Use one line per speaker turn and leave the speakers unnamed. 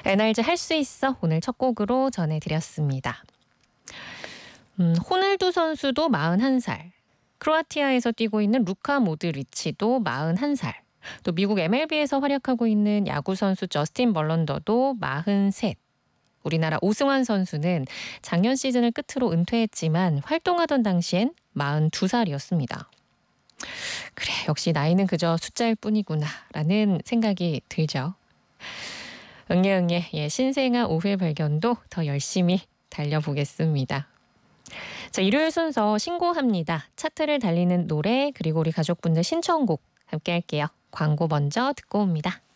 NRG 할 수 있어 오늘 첫 곡으로 전해드렸습니다. 호날두 선수도 41살, 크로아티아에서 뛰고 있는 루카 모드리치도 41살, 또 미국 MLB에서 활약하고 있는 야구 선수 저스틴 벌런더도 43. 우리나라 오승환 선수는 작년 시즌을 끝으로 은퇴했지만 활동하던 당시엔 42살이었습니다. 그래, 역시 나이는 그저 숫자일 뿐이구나라는 생각이 들죠. 응애응애 신생아 5회 발견도 더 열심히 달려보겠습니다. 자, 일요일 순서 신고합니다. 차트를 달리는 노래 그리고 우리 가족분들 신청곡 함께 할게요. 광고 먼저 듣고 옵니다.